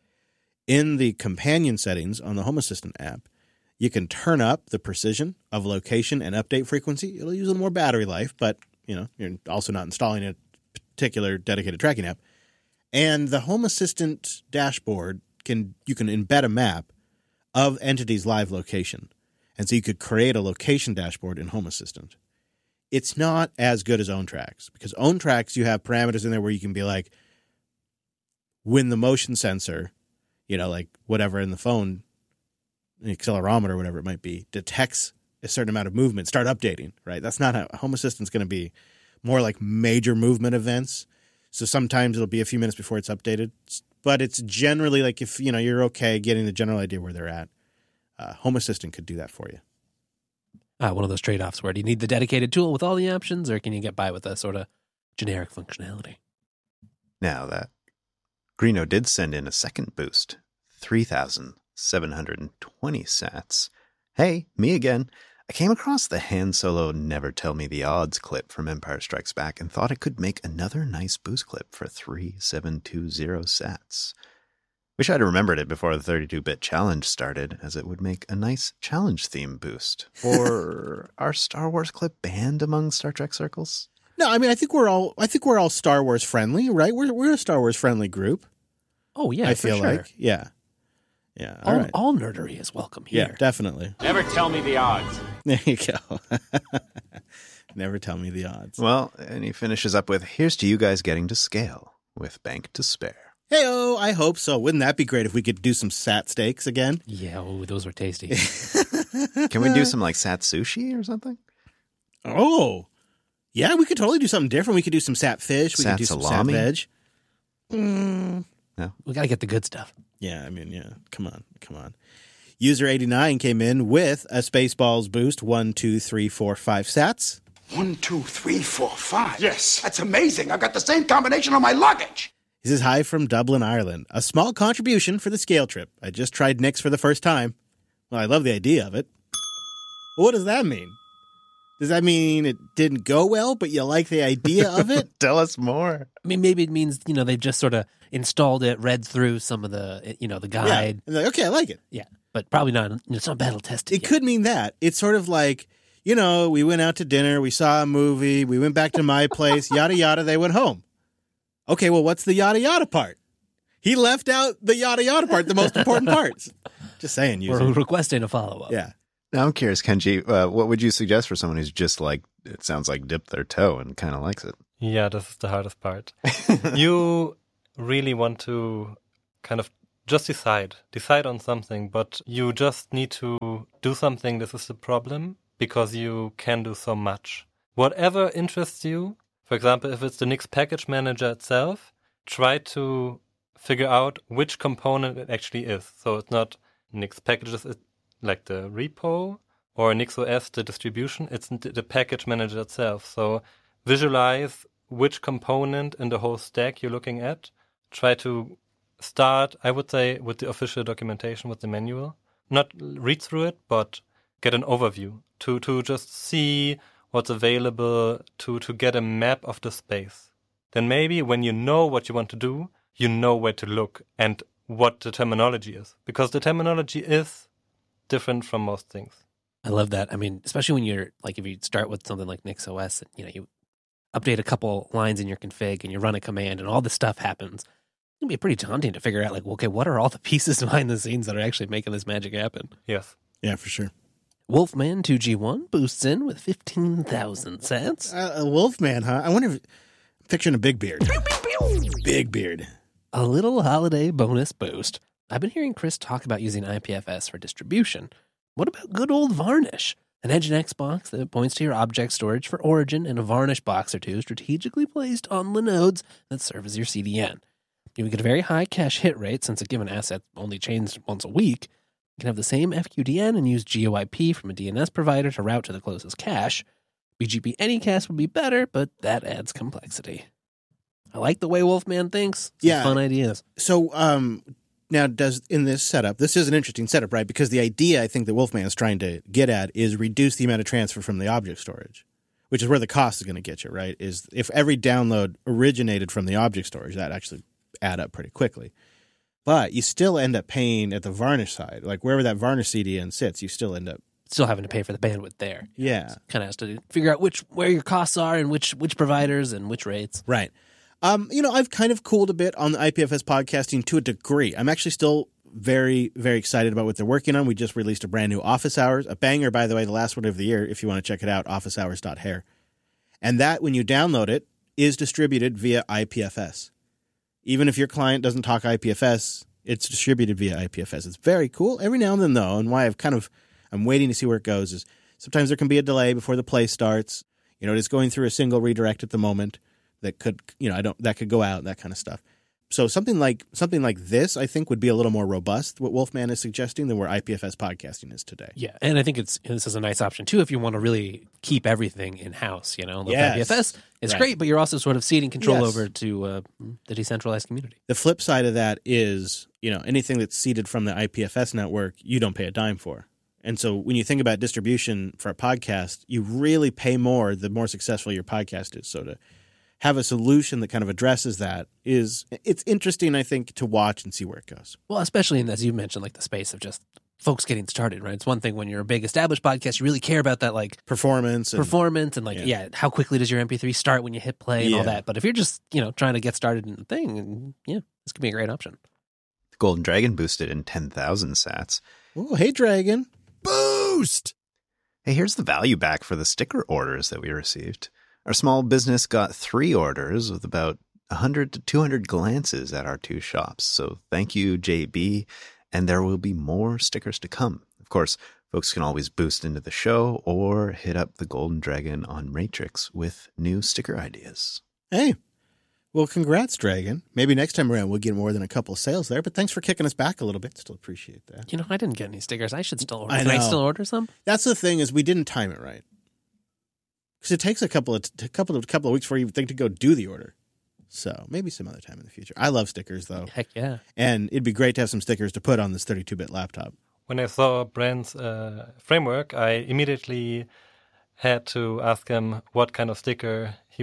in the companion settings on the Home Assistant app, you can turn up the precision of location and update frequency. It'll use a little more battery life, but you know, you're also not installing a particular dedicated tracking app. And the Home Assistant dashboard you can embed a map of entity's live location. And so you could create a location dashboard in Home Assistant. It's not as good as OwnTracks, because OwnTracks, you have parameters in there where you can be like, when the motion sensor, you know, like whatever in the phone, the accelerometer or whatever it might be, detects a certain amount of movement, start updating, right? That's not how Home Assistant's going to be. More like major movement events. So sometimes it'll be a few minutes before it's updated. But it's generally like, if you know you're okay getting the general idea where they're at, Home Assistant could do that for you. One of those trade-offs where do you need the dedicated tool with all the options, or can you get by with a sort of generic functionality? Now that Greeno did send in a second boost, 3,720 sats. Hey, me again. I came across the Han Solo Never Tell Me the Odds clip from Empire Strikes Back and thought I could make another nice boost clip for 3720 sats. Wish I'd remembered it before the 32-bit challenge started, as it would make a nice challenge theme boost. Or our Star Wars clip banned among Star Trek circles? No, I mean I think we're all Star Wars friendly, right? We're a Star Wars friendly group. Oh yeah, I feel like yeah. All right. All nerdery is welcome here. Yeah, definitely. Never tell me the odds. There you go. Never tell me the odds. Well, and he finishes up with, here's to you guys getting to scale with Bank to Spare. Hey-oh, I hope so. Wouldn't that be great if we could do some sat steaks again? Yeah, those were tasty. Can we do some like sat sushi or something? Oh, yeah, we could totally do something different. We could do some sat fish. We Sat could do some salami? sat veg. No. We got to get the good stuff. Yeah, I mean, yeah. Come on. User 89 came in with a Spaceballs boost. 1, 2, 3, 4, 5 sats. 1, 2, 3, 4, 5. Yes. That's amazing. I've got the same combination on my luggage. This is hi from Dublin, Ireland. A small contribution for the scale trip. I just tried Nix for the first time. Well, I love the idea of it. Well, what does that mean? Does that mean it didn't go well, but you like the idea of it? Tell us more. I mean, maybe it means, they've just sort of installed it, read through some of the, the guide. Yeah. And okay, I like it. Yeah, but probably not, it's not battle tested It yet. could mean that. It's sort of like, we went out to dinner, we saw a movie, we went back to my place, yada, yada, they went home. Okay, well, what's the yada, yada part? He left out the yada, yada part, the most important parts. Just saying, user. We're requesting a follow-up. Yeah. Now I'm curious, Kenji, what would you suggest for someone who's just like, it sounds like dipped their toe and kind of likes it? Yeah, this is the hardest part. You really want to kind of just decide on something, but you just need to do something. This is the problem, because you can do so much. Whatever interests you, for example, if it's the Nix package manager itself, try to figure out which component it actually is. So it's not Nix packages, it's like the repo, or NixOS, the distribution, it's the package manager itself. So visualize which component in the whole stack you're looking at. Try to start, I would say, with the official documentation, with the manual. Not read through it, but get an overview to just see what's available, to get a map of the space. Then maybe when you know what you want to do, you know where to look and what the terminology is. Because the terminology is different from most things. I love that. I mean, especially when you're like, if you start with something like NixOS, and you update a couple lines in your config and you run a command and all this stuff happens, it's gonna be pretty daunting to figure out, like, okay, what are all the pieces behind the scenes that are actually making this magic happen? Yes. Yeah, for sure. Wolfman 2G1 boosts in with 15,000 sats. Wolfman, huh? I wonder if I'm picturing a big beard. Big beard. A little holiday bonus boost. I've been hearing Chris talk about using IPFS for distribution. What about good old Varnish? An Nginx box that points to your object storage for origin, and a Varnish box or two strategically placed on the nodes that serve as your CDN. You can get a very high cache hit rate since a given asset only changes once a week. You can have the same FQDN and use GeoIP from a DNS provider to route to the closest cache. BGP Anycast would be better, but that adds complexity. I like the way Wolfman thinks. Some fun ideas. So, now, in this setup, this is an interesting setup, right? Because the idea I think that Wolfman is trying to get at is reduce the amount of transfer from the object storage, which is where the cost is going to get you, right? Is if every download originated from the object storage, that actually add up pretty quickly. But you still end up paying at the Varnish side, like wherever that Varnish CDN sits, you still end up having to pay for the bandwidth there. Yeah, kind of has to figure out where your costs are and which providers and which rates. Right. I've kind of cooled a bit on the IPFS podcasting to a degree. I'm actually still very, very excited about what they're working on. We just released a brand new Office Hours, a banger, by the way, the last one of the year, if you want to check it out, officehours.hair. And that, when you download it, is distributed via IPFS. Even if your client doesn't talk IPFS, it's distributed via IPFS. It's very cool. Every now and then, though, and why I'm waiting to see where it goes, is sometimes there can be a delay before the play starts. It is going through a single redirect at the moment. That could, that could go out, that kind of stuff. So something like this, I think, would be a little more robust, what Wolfman is suggesting, than where IPFS podcasting is today. Yeah, and I think this is a nice option, too, if you want to really keep everything in-house, Yes. IPFS is great, but you're also sort of ceding control over to the decentralized community. The flip side of that is, anything that's seeded from the IPFS network, you don't pay a dime for. And so when you think about distribution for a podcast, you really pay more the more successful your podcast is. So to have a solution that kind of addresses that it's interesting, I think, to watch and see where it goes. Well, especially in, as you mentioned, like the space of just folks getting started, right? It's one thing when you're a big established podcast, you really care about that, like performance and how quickly does your MP3 start when you hit play and all that. But if you're just, trying to get started in the thing, this could be a great option. The Golden Dragon boosted in 10,000 sats. Oh, hey, Dragon. Boost! Hey, here's the value back for the sticker orders that we received. Our small business got 3 orders with about 100 to 200 glances at our 2 shops. So thank you, JB, and there will be more stickers to come. Of course, folks can always boost into the show or hit up the Golden Dragon on Matrix with new sticker ideas. Hey, well, congrats, Dragon. Maybe next time around we'll get more than a couple of sales there, but thanks for kicking us back a little bit. Still appreciate that. I didn't get any stickers. I should still order. Can I still order some? That's the thing, is we didn't time it right. Because it takes a couple of weeks for you think to go do the order. So maybe some other time in the future. I love stickers, though. Heck yeah. And it'd be great to have some stickers to put on this 32-bit laptop. When I saw Brand's framework, I immediately had to ask him what kind of sticker he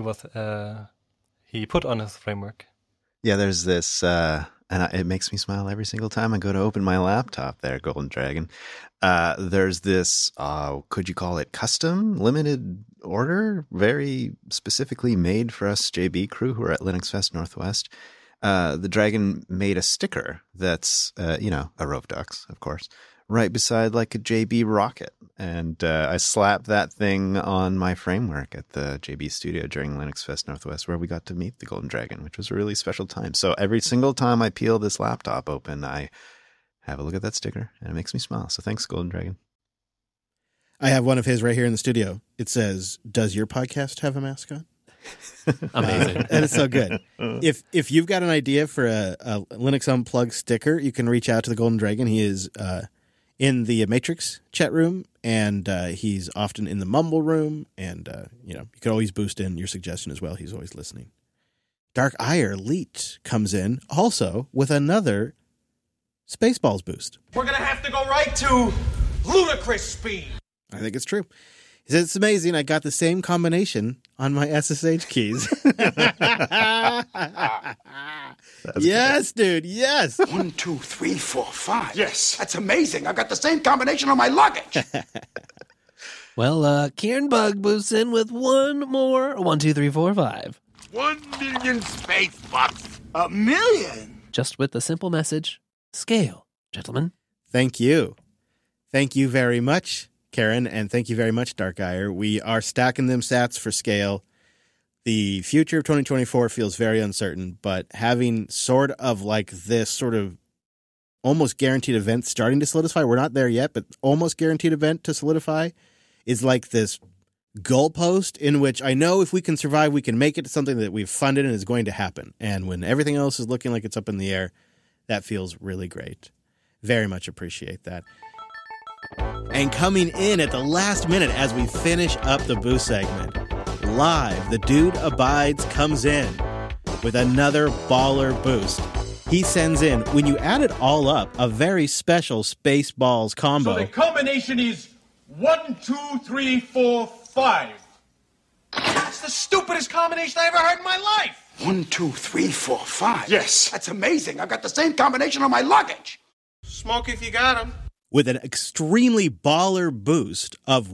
put on his framework. Yeah, there's this, and it makes me smile every single time I go to open my laptop there, Golden Dragon. There's this, could you call it custom, limited order, very specifically made for us JB crew who are at Linux Fest Northwest. The Dragon made a sticker that's, a Rove Ducks, of course, right beside like a JB rocket. And I slapped that thing on my framework at the JB studio during Linux Fest Northwest, where we got to meet the Golden Dragon, which was a really special time. So every single time I peel this laptop open, I have a look at that sticker, and it makes me smile. So thanks, Golden Dragon. I have one of his right here in the studio. It says, "Does your podcast have a mascot?" Amazing. And it's so good. If you've got an idea for a Linux Unplugged sticker, you can reach out to the Golden Dragon. He is in the Matrix chat room, and he's often in the Mumble room. And you can always boost in your suggestion as well. He's always listening. Dark Ire Leet comes in also with another Spaceballs boost. We're gonna have to go right to ludicrous speed. I think it's true. He says, "It's amazing. I got the same combination on my SSH keys." Yes, dude. Yes. 1, 2, 3, 4, 5. Yes. That's amazing. I got the same combination on my luggage. Well, Kieran Bug boosts in with one more 1, 2, 3, 4, 5. 1 million space bucks. A million? Just with the simple message, scale, gentlemen. Thank you. Thank you very much, Karen, and thank you very much, Dark Ire. We are stacking them sats for scale. The future of 2024 feels very uncertain, but having sort of like this sort of almost guaranteed event starting to solidify, we're not there yet, but almost guaranteed event to solidify is like this goalpost in which I know if we can survive, we can make it to something that we've funded and is going to happen. And when everything else is looking like it's up in the air, that feels really great. Very much appreciate that. And coming in at the last minute as we finish up the boost segment, live, the Dude Abides comes in with another baller boost. He sends in, when you add it all up, a very special Spaceballs combo. So the combination is 1, 2, 3, 4, 5. That's the stupidest combination I ever heard in my life. 1, 2, 3, 4, 5. Yes. That's amazing. I got the same combination on my luggage. Smoke if you got 'em. With an extremely baller boost of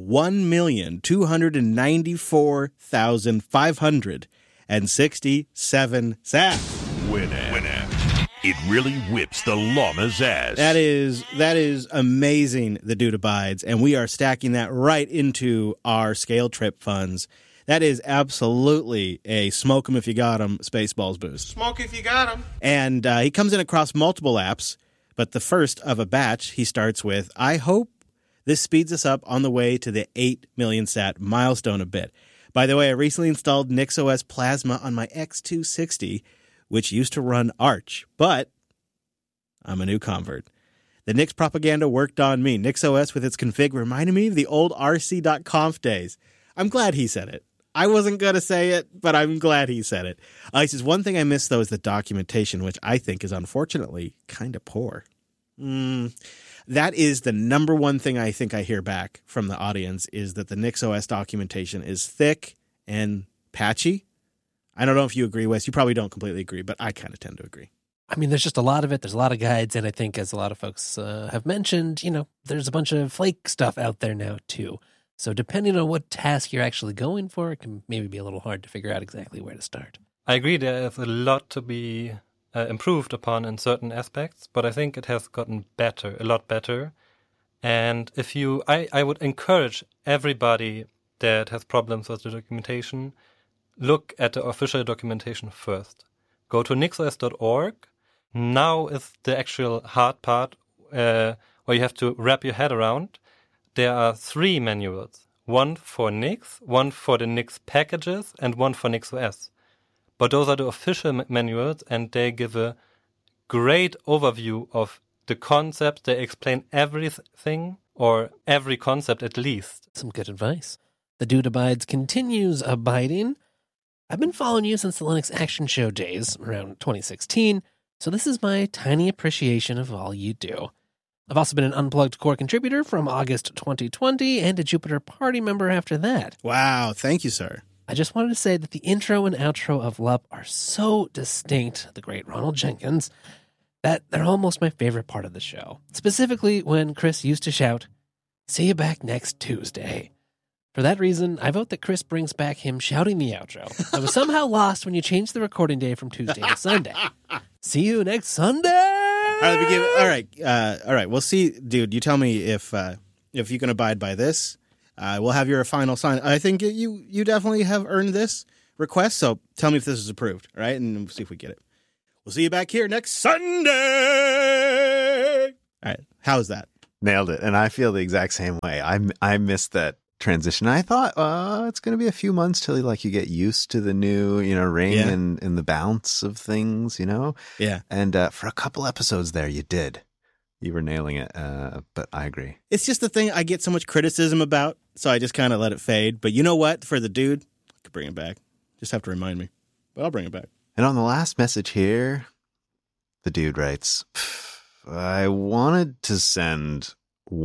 1,294,567 sats. Winner. It really whips the llama's ass. That is amazing, the Dude Abides, and we are stacking that right into our scale trip funds. That is absolutely a smoke 'em if you got 'em Spaceballs boost. Smoke if you got 'em. And he comes in across multiple apps, but the first of a batch he starts with, I hope this speeds us up on the way to the 8 million sat milestone a bit. By the way, I recently installed NixOS Plasma on my X260, which used to run Arch, but I'm a new convert. The Nix propaganda worked on me. NixOS with its config reminded me of the old rc.conf days. I'm glad he said it. I wasn't going to say it, but I'm glad he said it. He says, one thing I miss, though, is the documentation, which I think is unfortunately kind of poor. That is the number one thing I think I hear back from the audience is that the NixOS documentation is thick and patchy. I don't know if you agree, Wes. You probably don't completely agree, but I kind of tend to agree. I mean, there's just a lot of it. There's a lot of guides. And I think, as a lot of folks have mentioned, there's a bunch of flake stuff out there now, too. So depending on what task you're actually going for, it can maybe be a little hard to figure out exactly where to start. I agree there is a lot to be improved upon in certain aspects, but I think it has gotten better, a lot better. And I would encourage everybody that has problems with the documentation, look at the official documentation first. Go to nixos.org. Now is the actual hard part where you have to wrap your head around. There are 3 manuals, one for Nix, one for the Nix packages, and one for NixOS. But those are the official manuals, and they give a great overview of the concept. They explain everything, or every concept at least. Some good advice. The Dude Abides continues abiding. I've been following you since the Linux Action Show days, around 2016, so this is my tiny appreciation of all you do. I've also been an Unplugged Core contributor from August 2020 and a Jupiter Party member after that. Wow, thank you, sir. I just wanted to say that the intro and outro of LUP are so distinct, the great Ronald Jenkins, that they're almost my favorite part of the show. Specifically when Chris used to shout, "See you back next Tuesday." For that reason, I vote that Chris brings back him shouting the outro. I was somehow lost when you changed the recording day from Tuesday to Sunday. See you next Sunday! All right. We'll see, dude. You tell me if you can abide by this. We'll have your final sign. I think you definitely have earned this request. So tell me if this is approved. All right, and we'll see if we get it. We'll see you back here next Sunday. All right. How's that? Nailed it. And I feel the exact same way. I missed that transition. I thought, it's going to be a few months till you get used to the new, ring and the bounce of things, Yeah. And for a couple episodes there, you did. You were nailing it. But I agree. It's just the thing I get so much criticism about, so I just kind of let it fade. But you know what? For the dude, I could bring it back. Just have to remind me. But I'll bring it back. And on the last message here, the dude writes, I wanted to send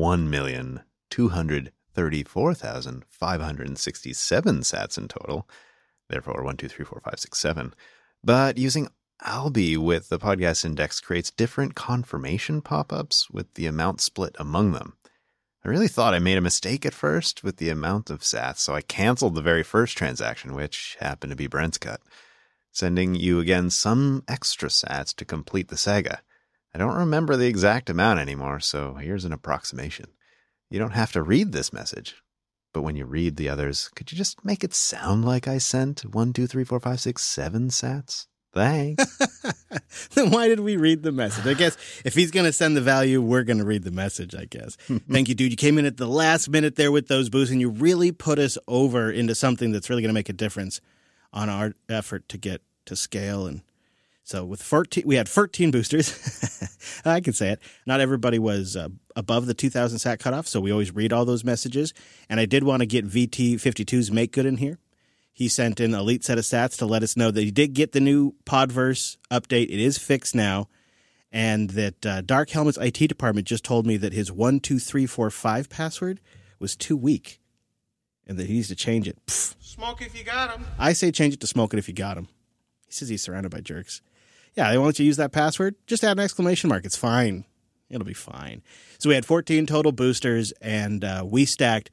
1,234,567 sats in total. Therefore, 1, 2, 3, 4, 5, 6, 7. But using Albi with the podcast index creates different confirmation pop-ups with the amount split among them. I really thought I made a mistake at first with the amount of sats, so I canceled the very first transaction, which happened to be Brent's cut, sending you again some extra sats to complete the saga. I don't remember the exact amount anymore, so here's an approximation. You don't have to read this message, but when you read the others, could you just make it sound like I sent 1, 2, 3, 4, 5, 6, 7 sats? Thanks. Then why did we read the message? I guess if he's going to send the value, we're going to read the message, I guess. Thank you, dude. You came in at the last minute there with those boosts, and you really put us over into something that's really going to make a difference on our effort to get to scale. And so with 14, we had 14 boosters. I can say it. Not everybody was above the 2,000 sat cutoff, so we always read all those messages. And I did want to get VT52's Make Good in here. He sent in an elite set of stats to let us know that he did get the new Podverse update. It is fixed now. And that Dark Helmet's IT department just told me that his 12345 password was too weak and that he needs to change it. Pfft. Smoke if you got him. I say change it to smoke it if you got him. He says he's surrounded by jerks. Yeah, they won't let you use that password. Just add an exclamation mark. It's fine. It'll be fine. So we had 14 total boosters, and we stacked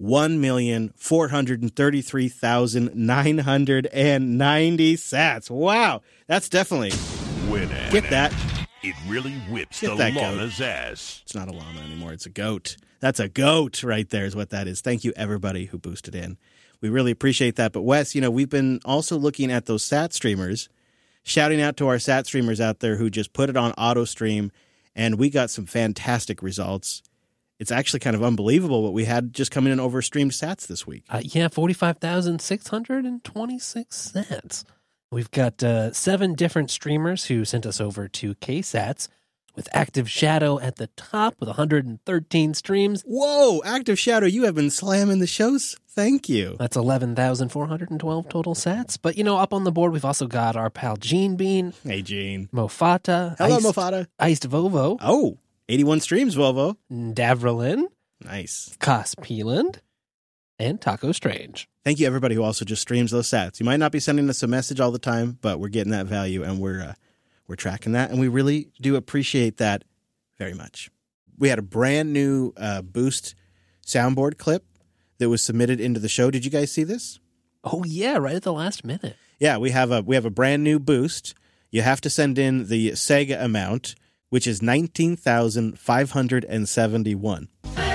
1,433,990 sats. Wow, that's definitely Winning. Get that. It really whips Get the that goat. llama's ass. It's not a llama anymore. It's a goat. That's a goat right there is what that is. Thank you, everybody who boosted in. We really appreciate that. But Wes, we've been also looking at those sat streamers, shouting out to our sat streamers out there who just put it on auto stream, and we got some fantastic results. It's actually kind of unbelievable what we had just coming in over streamed sats this week. 45,626 sats. We've got 7 different streamers who sent us over 2K sats, with Active Shadow at the top with 113 streams. Whoa, Active Shadow, you have been slamming the shows. Thank you. That's 11,412 total sats. But, up on the board, we've also got our pal Gene Bean. Hey, Gene. Mofata. Hello, Mofata. Iced Vovo. Oh, 81 streams, Volvo. Davrelin. Nice. Cos Peeland. And Taco Strange. Thank you, everybody who also just streams those sats. You might not be sending us a message all the time, but we're getting that value, and we're tracking that, and we really do appreciate that very much. We had a brand new Boost soundboard clip that was submitted into the show. Did you guys see this? Oh, yeah, right at the last minute. Yeah, we have a brand new Boost. You have to send in the Sega amount, which is 19,571.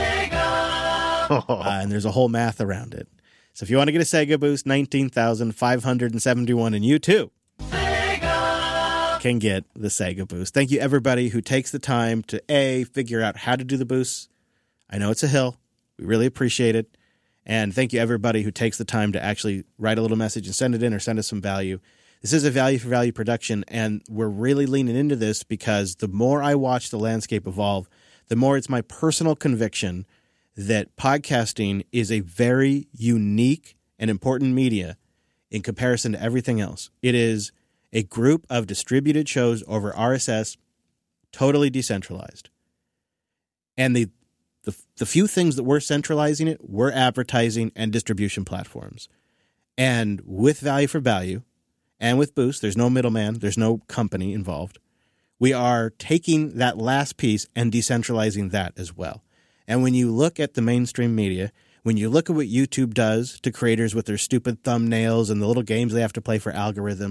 And there's a whole math around it. So if you want to get a Sega Boost, 19,571, and you too can get the Sega Boost. Thank you, everybody who takes the time to figure out how to do the boosts. I know it's a hill. We really appreciate it. And thank you, everybody who takes the time to actually write a little message and send it in or send us some value. This is a value for value production, and we're really leaning into this because the more I watch the landscape evolve, the more it's my personal conviction that podcasting is a very unique and important media in comparison to everything else. It is a group of distributed shows over RSS, totally decentralized. And the few things that we're centralizing it, we're advertising and distribution platforms. And with value for value and with Boost, there's no middleman, there's no company involved. We are taking that last piece and decentralizing that as well. And when you look at the mainstream media, when you look at what YouTube does to creators with their stupid thumbnails and the little games they have to play for algorithms,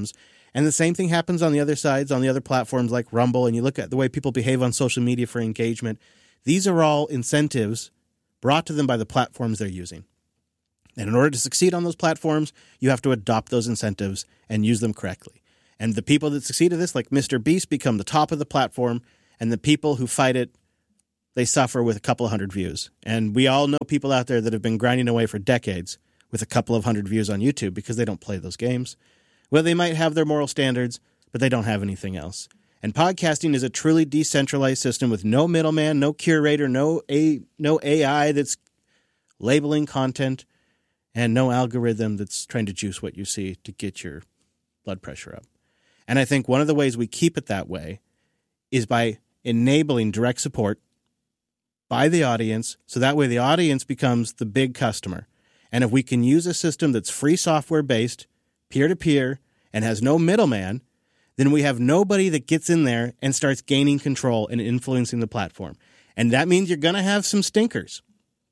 And the same thing happens on the other sides, on the other platforms like Rumble, and you look at the way people behave on social media for engagement. These are all incentives brought to them by the platforms they're using. And in order to succeed on those platforms, you have to adopt those incentives and use them correctly. And the people that succeed at this, like Mr. Beast, become the top of the platform, and the people who fight it, they suffer with a couple of hundred views. And we all know people out there that have been grinding away for decades with a couple of hundred views on YouTube because they don't play those games. Well, they might have their moral standards, but they don't have anything else. And podcasting is a truly decentralized system with no middleman, no curator, no AI that's labeling content, and no algorithm that's trying to juice what you see to get your blood pressure up. And I think one of the ways we keep it that way is by enabling direct support by the audience, so that way the audience becomes the big customer. And if we can use a system that's free software-based, peer-to-peer, and has no middleman, then we have nobody that gets in there and starts gaining control and influencing the platform. And that means you're going to have some stinkers.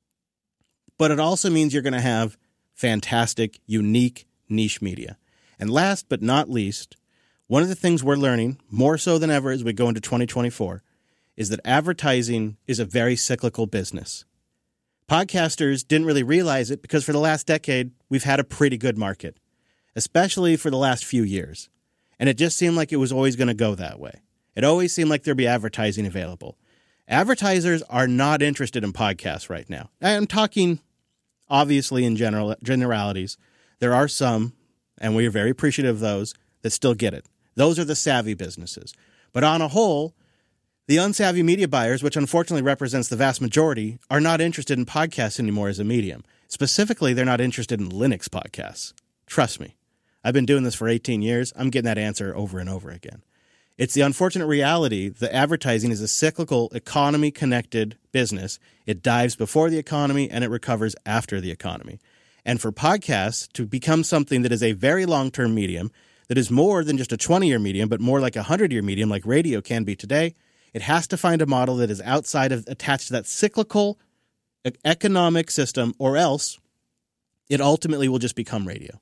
But it also means you're going to have fantastic, unique, niche media. And last but not least, one of the things we're learning, more so than ever as we go into 2024, is that advertising is a very cyclical business. Podcasters didn't really realize it because for the last decade, we've had a pretty good market, especially for the last few years. And it just seemed like it was always going to go that way. It always seemed like there'd be advertising available. Advertisers are not interested in podcasts right now. I'm talking, obviously, in generalities. There are some, and we are very appreciative of those, that still get it. Those are the savvy businesses. But on a whole, the unsavvy media buyers, which unfortunately represents the vast majority, are not interested in podcasts anymore as a medium. Specifically, they're not interested in Linux podcasts. Trust me. I've been doing this for 18 years. I'm getting that answer over and over again. It's the unfortunate reality that advertising is a cyclical, economy-connected business. It dives before the economy and it recovers after the economy. And for podcasts to become something that is a very long-term medium, that is more than just a 20-year medium, but more like a 100-year medium like radio can be today, it has to find a model that is outside of, attached to that cyclical economic system, or else it ultimately will just become radio.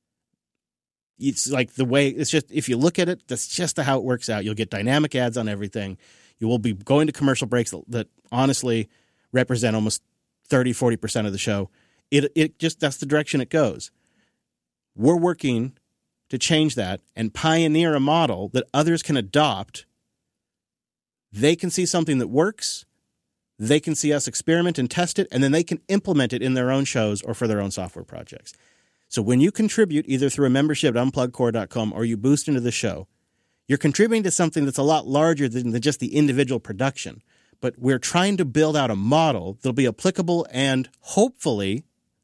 It's like the way, it's just, if you look at it, that's just how it works out. You'll get dynamic ads on everything. You will be going to commercial breaks that honestly represent almost 30, 40% of the show. It just, that's the direction it goes. We're working to change that and pioneer a model that others can adopt. They can see something that works, they can see us experiment and test it, and then they can implement it in their own shows or for their own software projects. So when you contribute either through a membership at unpluggedcore.com or you boost into the show, you're contributing to something that's a lot larger than just the individual production. But we're trying to build out a model that'll be applicable and hopefully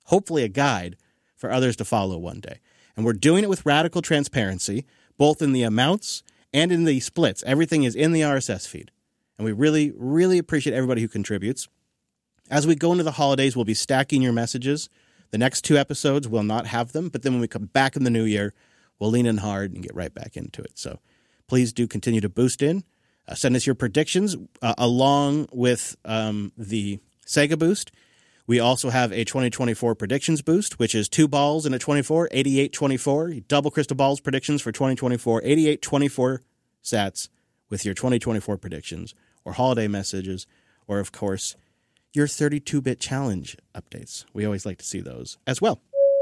a guide for others to follow one day. And we're doing it with radical transparency, both in the amounts and in the splits. Everything is in the RSS feed. And we really, really appreciate everybody who contributes. As we go into the holidays, we'll be stacking your messages. The next 2 episodes will not have them, but then when we come back in the new year, we'll lean in hard and get right back into it. So please do continue to boost in. Send us your predictions along with the Sega Boost. We also have a 2024 predictions boost, which is 2 balls in a 24, 88-24. Double crystal balls predictions for 2024, 88-24 sats with your 2024 predictions or holiday messages, or of course, your 32-bit challenge updates. We always like to see those as well.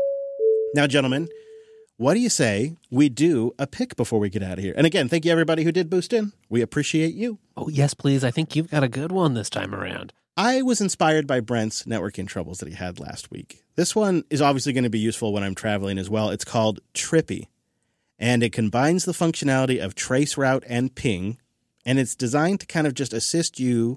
Now, gentlemen, what do you say we do a pick before we get out of here? And again, thank you everybody who did boost in. We appreciate you. Oh, yes, please. I think you've got a good one this time around. I was inspired by Brent's networking troubles that he had last week. This one is obviously going to be useful when I'm traveling as well. It's called Trippy, and it combines the functionality of traceroute and ping, and it's designed to kind of just assist you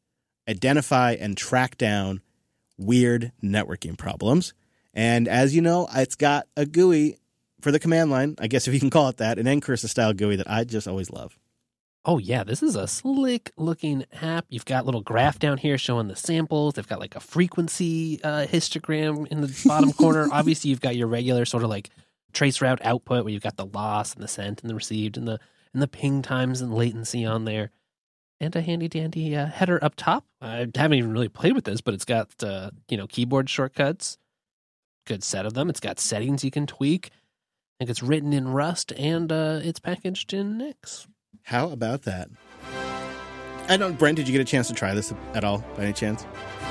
identify and track down weird networking problems. And as you know, it's got a GUI for the command line, I guess if you can call it that, an Ncursa-style GUI that I just always love. Oh, yeah, this is a slick-looking app. You've got a little graph down here showing the samples. They've got like a frequency histogram in the bottom corner. Obviously, you've got your regular sort of like traceroute output where you've got the loss and the sent and the received and the ping times and latency on there. And a handy-dandy header up top. I haven't even really played with this, but it's got keyboard shortcuts. Good set of them. It's got settings you can tweak. think it's written in Rust, and it's packaged in Nix. How about that? Brent, did you get a chance to try this at all, by any chance?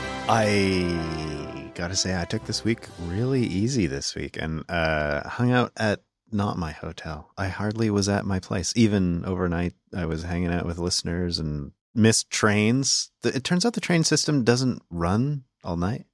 I gotta say, I took this week really easy this week and hung out at not my hotel. I hardly was at my place. Even overnight, I was hanging out with listeners and missed trains. It turns out the train system doesn't run all night.